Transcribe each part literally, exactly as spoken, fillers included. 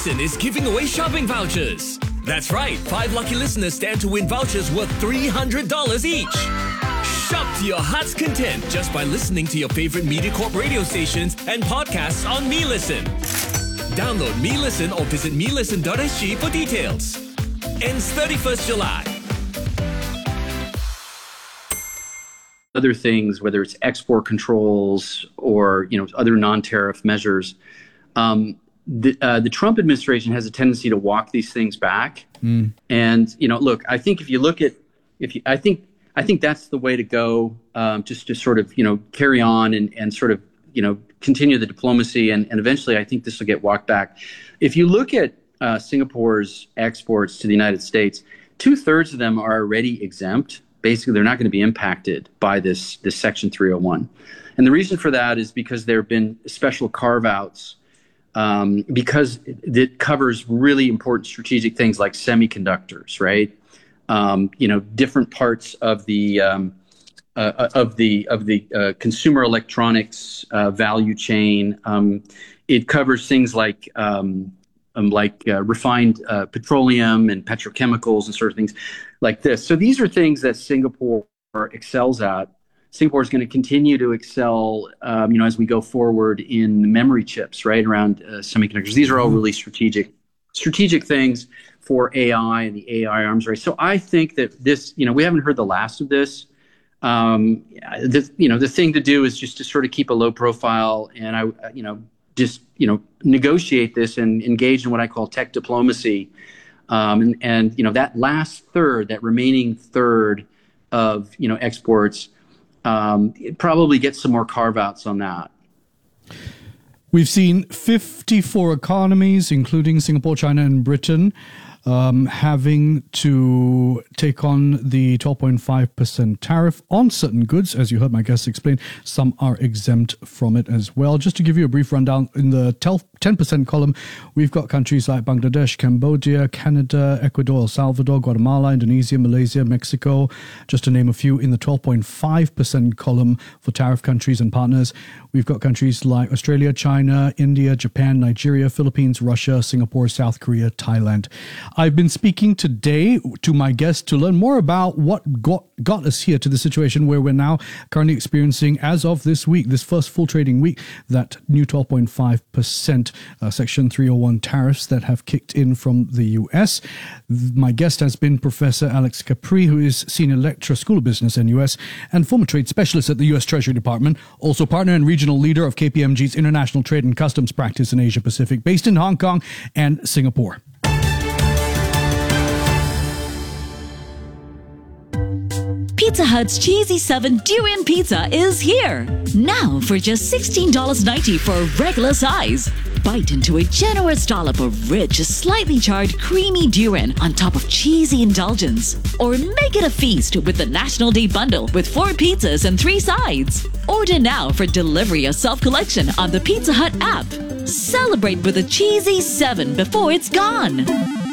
Listen is giving away shopping vouchers. That's right, five lucky listeners stand to win vouchers worth three hundred dollars each. Shop to your heart's content just by listening to your favorite MediaCorp radio stations and podcasts on MeListen. Download MeListen or visit me listen dot s g for details. Ends thirty-first of July. Other things, whether it's export controls or you know other non-tariff measures, um, the uh, the Trump administration has a tendency to walk these things back. Mm. And you know, look, I think if you look at if you, I think I think that's the way to go. Um, just to sort of you know carry on and and sort of you know continue the diplomacy, and and eventually I think this will get walked back. If you look at uh, Singapore's exports to the United States, two thirds of them are already exempt. Basically, they're not going to be impacted by this, this Section three oh one. And the reason for that is because there have been special carve-outs um, because it, it covers really important strategic things like semiconductors, right? Um, you know, different parts of the um, uh, of the of the uh, consumer electronics uh, value chain. Um, it covers things like um, um, like uh, refined uh, petroleum and petrochemicals and sort of things like this. So these are things that Singapore excels at. Singapore is going to continue to excel, um, you know, as we go forward in memory chips, right, around uh, semiconductors. These are all really strategic, strategic things for A I and the A I arms race. So I think that this, you know, we haven't heard the last of this. Um, the, you know, the thing to do is just to sort of keep a low profile, and I, you know, just you know, negotiate this and engage in what I call tech diplomacy. Um, and, and, you know, that last third, that remaining third of, you know, exports, um, it probably gets some more carve-outs on that. We've seen fifty-four economies, including Singapore, China, and Britain, um, having to take on the twelve point five percent tariff on certain goods. As you heard my guests explain, some are exempt from it as well. Just to give you a brief rundown, in the ten percent column, we've got countries like Bangladesh, Cambodia, Canada, Ecuador, El Salvador, Guatemala, Indonesia, Malaysia, Mexico, just to name a few. In the twelve point five percent column for tariff countries and partners, we've got countries like Australia, China, India, Japan, Nigeria, Philippines, Russia, Singapore, South Korea, Thailand. I've been speaking today to my guests to learn more about what got, got us here to the situation where we're now currently experiencing, as of this week, this first full trading week, that new twelve point five percent uh, Section three oh one tariffs that have kicked in from the U S. My guest has been Professor Alex Capri, who is Senior Lecturer, School of Business and U S, and former trade specialist at the U S Treasury Department, also partner and regional leader of K P M G's International Trade and Customs Practice in Asia Pacific, based in Hong Kong and Singapore. Pizza Hut's Cheesy seven Durian Pizza is here. Now for just sixteen dollars and ninety cents for a regular size. Bite into a generous dollop of rich, slightly charred, creamy durian on top of cheesy indulgence. Or make it a feast with the National Day Bundle with four pizzas and three sides. Order now for delivery or self-collection on the Pizza Hut app. Celebrate with a Cheesy seven before it's gone.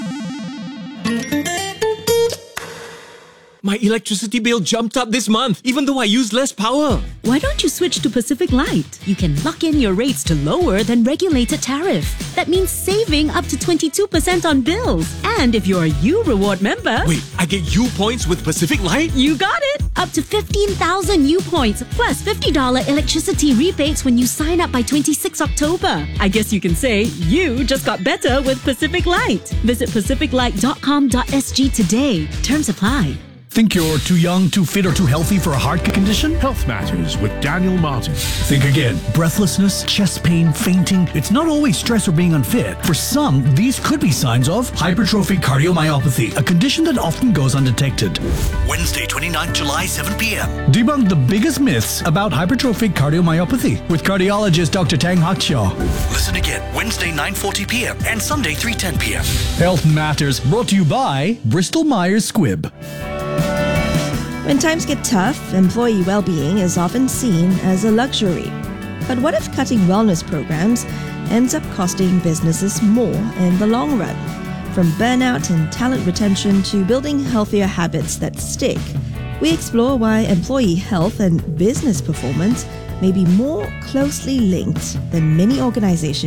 My electricity bill jumped up this month, even though I use less power. Why don't you switch to Pacific Light? You can lock in your rates to lower than regulated tariff. That means saving up to twenty-two percent on bills. And if you're a U Reward member... Wait, I get U points with Pacific Light? You got it! Up to fifteen thousand U points, plus fifty dollars electricity rebates when you sign up by twenty-sixth of October. I guess you can say you just got better with Pacific Light. Visit pacific light dot com dot s g today. Terms apply. Think you're too young, too fit, or too healthy for a heart condition? Health Matters with Daniel Martin. Think again. Breathlessness, chest pain, fainting. It's not always stress or being unfit. For some, these could be signs of hypertrophic cardiomyopathy, a condition that often goes undetected. Wednesday, twenty-ninth of July, seven p.m. Debunk the biggest myths about hypertrophic cardiomyopathy with cardiologist Doctor Tang Hak Shaw. Listen again, Wednesday, nine forty p.m. and Sunday, three ten p.m. Health Matters, brought to you by Bristol Myers Squibb. When times get tough, employee well-being is often seen as a luxury. But what if cutting wellness programs ends up costing businesses more in the long run? From burnout and talent retention to building healthier habits that stick, we explore why employee health and business performance may be more closely linked than many organizations